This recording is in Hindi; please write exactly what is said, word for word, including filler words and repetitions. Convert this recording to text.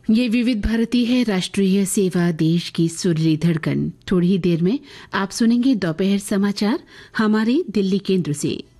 ये विविध भारती है, राष्ट्रीय सेवा, देश की सुरीली धड़कन। थोड़ी ही देर में आप सुनेंगे दोपहर समाचार हमारे दिल्ली केंद्र से।